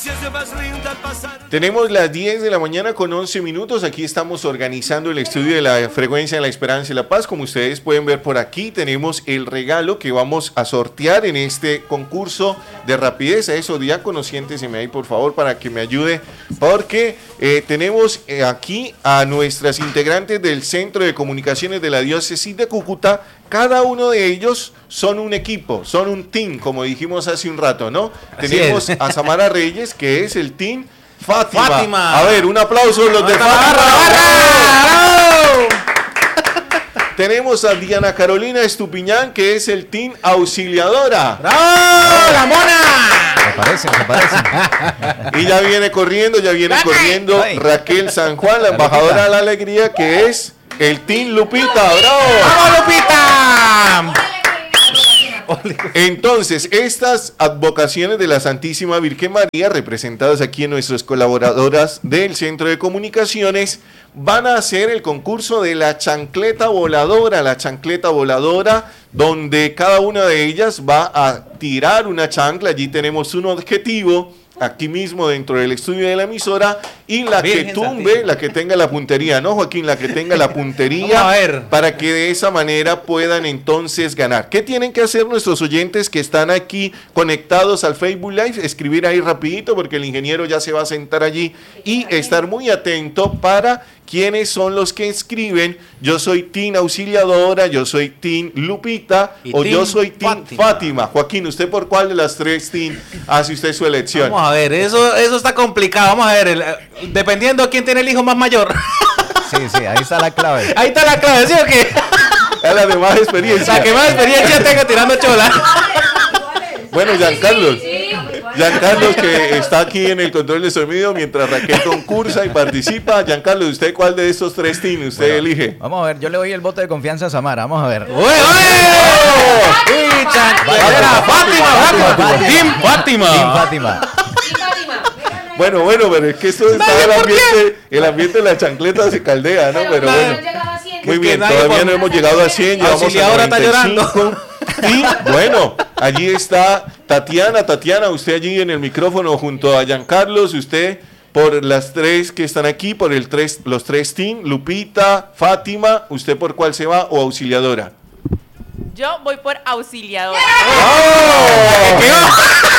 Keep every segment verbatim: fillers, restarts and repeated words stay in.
Tenemos las diez de la mañana con once minutos. Aquí estamos organizando el estudio de la frecuencia de la esperanza y la paz. Como ustedes pueden ver por aquí, tenemos el regalo que vamos a sortear en este concurso de rapidez. A eso, diácono, siénteseme ahí por favor para que me ayude, porque eh, tenemos eh, aquí a nuestras integrantes del Centro de Comunicaciones de la Diócesis de Cúcuta. Cada uno de ellos son un equipo, son un team, como dijimos hace un rato, ¿no? Así Tenemos es. a Samara Reyes, que es el team Fátima. Fátima. A ver, un aplauso a los de Fátima. ¡Bravo! Tenemos a Diana Carolina Estupiñán, que es el team Auxiliadora. ¡Bravo! ¡La mona! Se parecen, se parecen. Y ya viene corriendo, ya viene corriendo Raquel San Juan, la embajadora de la alegría, que es el team Lupita. ¡Bravo! ¡Vamos, Lupita! Entonces, estas advocaciones de la Santísima Virgen María, representadas aquí en nuestras colaboradoras del Centro de Comunicaciones, van a hacer el concurso de la chancleta voladora, la chancleta voladora, donde cada una de ellas va a tirar una chancla. Allí tenemos un objetivo, aquí mismo dentro del estudio de la emisora, y la Virgen que tumbe, Santísima. La que tenga la puntería, ¿no, Joaquín? La que tenga la puntería, para que de esa manera puedan entonces ganar. ¿Qué tienen que hacer nuestros oyentes que están aquí conectados al Facebook Live? Escribir ahí rapidito, porque el ingeniero ya se va a sentar allí, y estar muy atento para quiénes son los que escriben. Yo soy Team Auxiliadora, yo soy Team Lupita, y o team yo soy Team Fátima. Fátima. Joaquín, ¿usted por cuál de las tres Team hace usted su elección? Vamos a ver, eso, eso está complicado. Vamos a ver, el, dependiendo de quién tiene el hijo más mayor. Sí, sí, ahí está la clave. Ahí está la clave, ¿sí o qué? Es la de más experiencia. La que más experiencia tenga tirando chola. Bueno, Giancarlos. Giancarlos, que está aquí en el control de sonido mientras Raquel concursa y participa. Giancarlos, ¿usted cuál de estos tres teams usted bueno, elige? Vamos a ver, yo le doy el voto de confianza a Samara. Vamos a ver. ¡Uy, uy! ¡Fátima, Fátima! ¡Team Fátima! ¡Team Fátima! Bueno, bueno, pero es que esto está el ambiente, el ambiente de la chancleta se caldea, ¿no? Pero bueno. Muy bien, todavía no hemos llegado a cien, llevamos a noventa y cinco. Y bueno, allí está Tatiana. Tatiana, usted allí en el micrófono junto a Giancarlos, usted por las tres que están aquí, por el tres, los tres team, Lupita, Fátima, ¿usted por cuál se va o auxiliadora? Yo voy por auxiliadora. ¡Oh!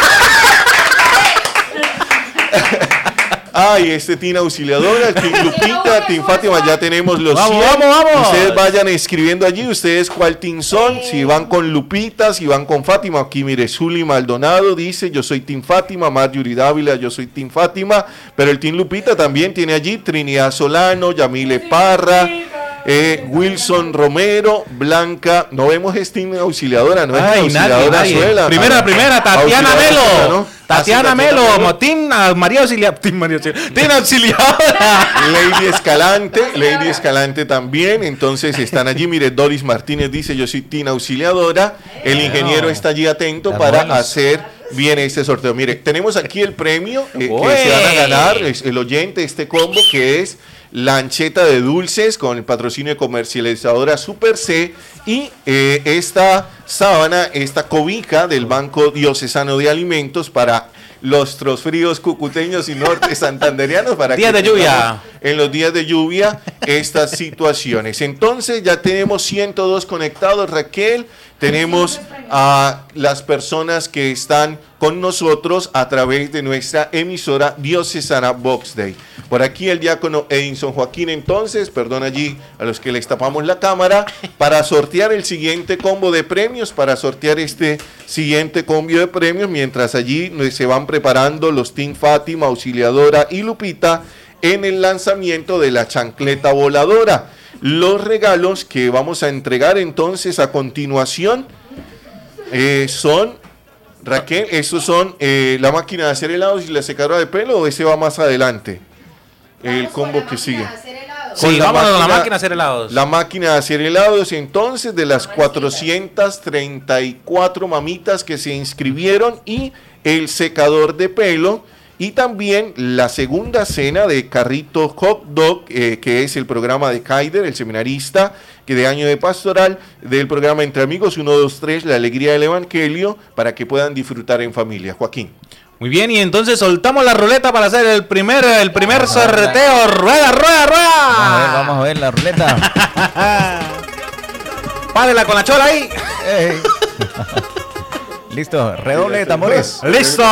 Ay, este team auxiliadora, el team Lupita, team Fátima, ya tenemos los vamos, cien. Vamos, vamos. Ustedes vayan escribiendo allí, ustedes cuál team son, si van con Lupita, si van con Fátima. Aquí mire, Zuli Maldonado dice, yo soy team Fátima, Marjorie Dávila, yo soy team Fátima, pero el team Lupita también tiene allí Trinidad Solano, Yamile Parra, eh, Wilson Romero, Blanca, no vemos es team auxiliadora, no es Ay, auxiliadora nadie, nadie. Suela. Primera, ah, primera, Tatiana Melo, ¿no? Tatiana Melo, Motín, María Auxiliadora, María Auxiliadora, Auxiliadora. Lady Escalante, Lady Escalante también, entonces están allí, mire, Doris Martínez dice, yo soy Team Auxiliadora, el ingeniero está allí atento para hacer bien este sorteo. Mire, tenemos aquí el premio eh, que se van a ganar, es el oyente, este combo que es lancheta de dulces con el patrocinio de comercializadora Super C y eh, esta sábana, esta cobija del Banco Diocesano de Alimentos para los trosfríos cucuteños y norte santanderianos para días de lluvia. En los días de lluvia estas situaciones. Entonces ya tenemos ciento dos conectados, Raquel. Tenemos a las personas que están con nosotros a través de nuestra emisora diocesana Vox Day. Por aquí el diácono Edinson Joaquín, entonces, perdón allí a los que les tapamos la cámara, para sortear el siguiente combo de premios, para sortear este siguiente combo de premios, mientras allí se van preparando los Team Fátima, Auxiliadora y Lupita en el lanzamiento de la chancleta voladora. Los regalos que vamos a entregar entonces a continuación eh, son, Raquel, estos son eh, la máquina de hacer helados y la secadora de pelo, ¿o ese va más adelante? El combo que sigue. Sí, vamos a la máquina de hacer helados. La máquina de hacer helados, entonces, de las cuatrocientas treinta y cuatro mamitas que se inscribieron, y el secador de pelo. Y también la segunda cena de Carrito Hot Dog, eh, que es el programa de Kaider, el seminarista que de año de pastoral, del programa Entre Amigos, uno, dos, tres, la alegría del Evangelio, para que puedan disfrutar en familia. Joaquín. Muy bien, y entonces soltamos la ruleta para hacer el primer, el primer sorteo. Rueda, rueda, rueda. Vamos a ver, vamos a ver la ruleta. Párela con la chola ahí. Ey. Listo, redoble de tambores. ¡Listo!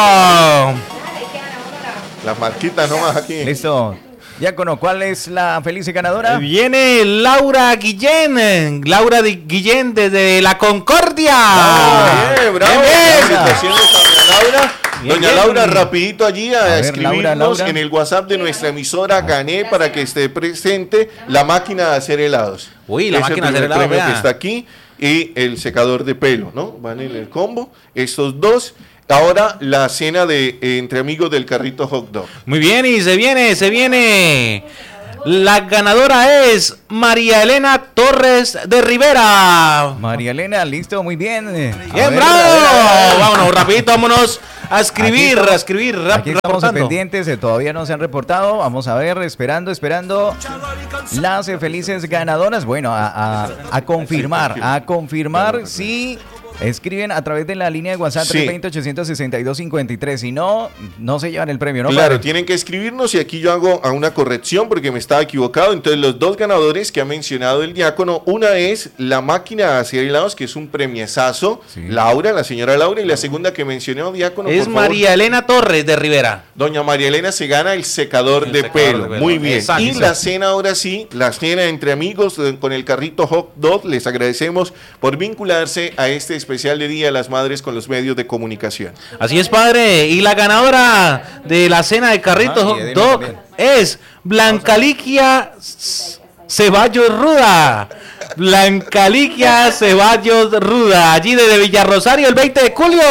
Las marquitas nomás aquí. Listo. Diácono, ¿cuál es la feliz ganadora? Viene Laura Guillén. Laura Di- Guillén desde La Concordia. Ah, bien, bravo. Bien, bien. Felicitaciones a doña Laura. Bien, Doña bien. Laura, rapidito allí a, A ver, escribirnos Laura, Laura. en el WhatsApp de nuestra emisora Gané para que esté presente la máquina de hacer helados. Uy, la Es el máquina de hacer primer helados, premio vea. que está aquí y el secador de pelo, ¿no? Van en el combo. Estos dos. Ahora la cena de eh, entre amigos del carrito hot dog. Muy bien, y se viene, se viene. La ganadora es María Elena Torres de Rivera. María Elena, listo, muy bien. A Bien, ver, bravo. a ver, a ver. Vámonos, rapidito, vámonos a escribir, Aquí estamos- a escribir, rap, Aquí estamos reportando. pendientes, eh, todavía no se han reportado. Vamos a ver, esperando, esperando las eh, felices ganadoras. Bueno, a, a- a confirmar, a confirmar si escriben a través de la línea de WhatsApp Sí. tres dos cero, ocho seis dos, cinco tres. Si no, no se llevan el premio, ¿no? Claro, padre? tienen que escribirnos y aquí yo hago a una corrección porque me estaba equivocado. Entonces, los dos ganadores que ha mencionado el diácono, una es la máquina de hacer helados, que es un premiazazo, Sí. Laura, la señora Laura, y la segunda que mencionó diácono, Es por favor, María Elena Torres de Rivera. doña María Elena se gana el secador, El de, secador pelo. de pelo. Muy bien. Exacto. Y la cena ahora sí, la cena entre amigos eh, con el carrito hot dog. Les agradecemos por vincularse a este especial de Día de las Madres con los medios de comunicación. Así es, padre. Y la ganadora de la cena de carritos Ah, y hot Edina dog también. es Blancaliquia C- Ceballos Ruda. Blancaliquia Ceballos Ruda. Allí desde Villarrosario el veinte de julio.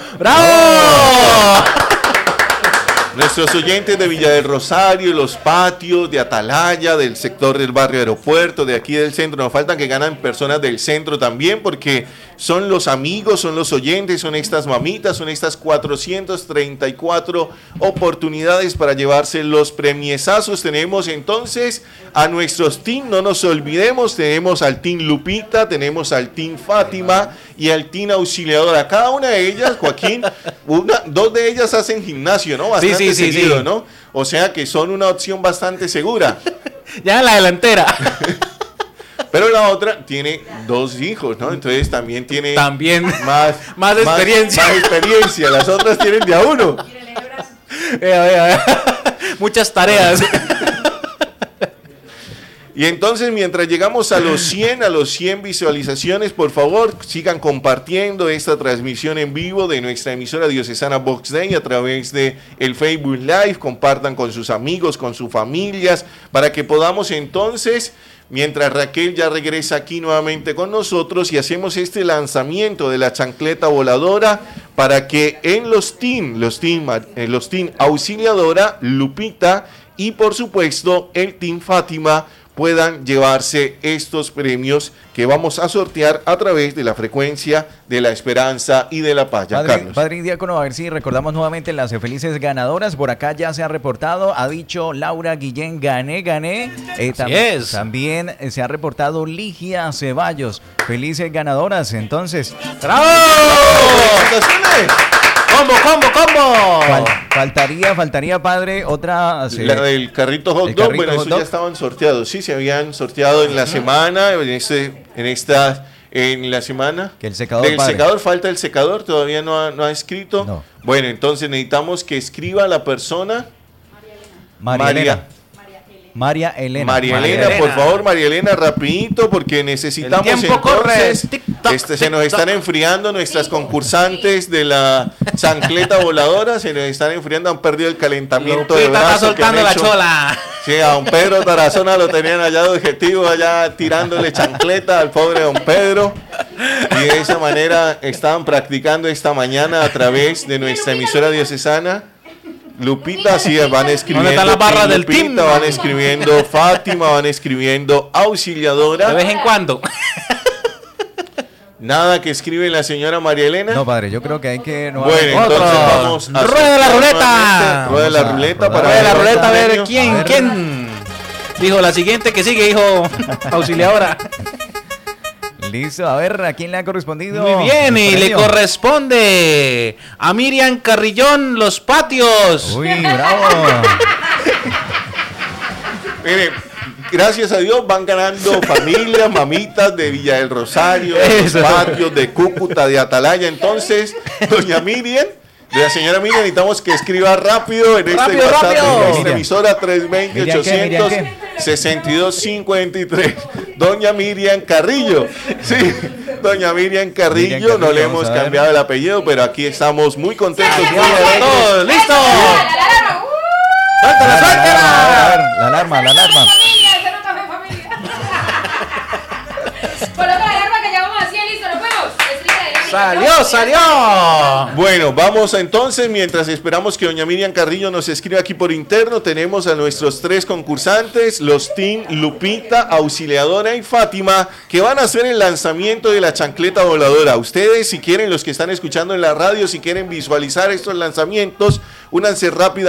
¡Bravo! Nuestros oyentes de Villa del Rosario, los patios, de Atalaya, del sector del barrio aeropuerto, de aquí del centro, nos faltan que ganan personas del centro también, porque son los amigos, son los oyentes, son estas mamitas, son estas cuatrocientas treinta y cuatro oportunidades para llevarse los premiesazos. Tenemos entonces a nuestros team, no nos olvidemos, tenemos al team Lupita, tenemos al team Fátima y al team Auxiliadora. Cada una de ellas, Joaquín, una, dos de ellas hacen gimnasio, ¿no? Bastante Sí, sí, sí, seguido, sí. ¿no? O sea que son una opción bastante segura. Ya en la delantera. Pero la otra tiene dos hijos, ¿no? Entonces también tiene También más, más experiencia. Más, experiencia. Las otras tienen de a uno. Vea, vea, vea. Muchas tareas. Y entonces, mientras llegamos a los cien, a los cien visualizaciones, por favor, sigan compartiendo esta transmisión en vivo de nuestra emisora diocesana Vox Day a través de el Facebook Live. Compartan con sus amigos, con sus familias, para que podamos entonces, mientras Raquel ya regresa aquí nuevamente con nosotros y hacemos este lanzamiento de la chancleta voladora, para que en los team, los team, eh, los team Auxiliadora, Lupita y por supuesto el team Fátima puedan llevarse estos premios que vamos a sortear a través de la frecuencia de la esperanza y de la paz. Padre, Carlos. padre y diácono, a ver si recordamos nuevamente las felices ganadoras. Por acá ya se ha reportado, ha dicho Laura Guillén, gané, gané. Eh, tam- es. También eh, se ha reportado Ligia Ceballos. Felices ganadoras, entonces. ¡Bravo! ¡Felicitaciones! ¡Combo, combo, combo! Fal- faltaría, faltaría, padre, otra. se- La del carrito hot El dog, carrito bueno, hot esos dog. ya estaban sorteados. Sí, se habían sorteado en la semana, en, este, en esta, en la semana. Que el secador, Del padre. secador, falta el secador, todavía no ha, no ha escrito. No. Bueno, entonces necesitamos que escriba la persona. María María. Elena. María Elena. María María Elena, por Elena. favor, María Elena, rapidito, porque necesitamos El tiempo corre. entonces, Tic-tac, este, se nos tic-tac. están enfriando nuestras concursantes de la chancleta voladora, se nos están enfriando, han perdido el calentamiento de Lupita está brazo que han soltando la hecho. chola. Sí, a don Pedro Tarazona lo tenían allá de objetivo, allá tirándole chancleta al pobre don Pedro. Y de esa manera estaban practicando esta mañana a través de nuestra emisora diocesana. Lupita, sí, van escribiendo. ¿Dónde están las barras del Lupita, team? van escribiendo Fátima, van escribiendo De Auxiliadora. vez en cuando. Nada que escribe la señora María Elena. No, padre, yo creo que hay que. no- Bueno, Otro. entonces vamos a Rueda la sortear ruleta. nuevamente. Rueda la Vamos a ruleta rodar. para Rueda la ver ruleta a el ver premio. quién, A ver. quién. Dijo la siguiente que sigue, hijo auxiliadora. Listo, a ver, ¿a quién le ha correspondido? Muy bien, el y le premio? corresponde a Miriam Carrillón Los Patios. Uy, bravo. Mire, gracias a Dios van ganando familias, mamitas de Villa del Rosario, de Los Eso. Patios, de Cúcuta, de Atalaya. Entonces, doña Miriam, de la señora Miriam, necesitamos que escriba rápido en este Rápido, WhatsApp rápido. de nuestra Miriam. emisora tres dos cero, Miriam, ¿qué? Miriam, ochocientos sesenta y dos cincuenta y tres. Doña Miriam Carrillo. Sí, doña Miriam Carrillo, Miriam no Carrillo, le vamos hemos a ver. cambiado el apellido, pero aquí estamos muy contentos. muy Vamos alegres. todos, ¡listo! ¡La alarma! ¡Uh! ¡Suéltala, A ver, a suéltala! ver, la alarma, la alarma. ¡Familia! ¡Ese no está en familia! Coloca la alarma que ya vamos así, listo, nos vemos. Explica de la- ¡Salió, salió! Bueno, vamos entonces, mientras esperamos que doña Miriam Carrillo nos escriba aquí por interno, tenemos a nuestros tres concursantes, los team Lupita, Auxiliadora y Fátima, que van a hacer el lanzamiento de la chancleta voladora. Ustedes, si quieren, los que están escuchando en la radio, si quieren visualizar estos lanzamientos, únanse rápidamente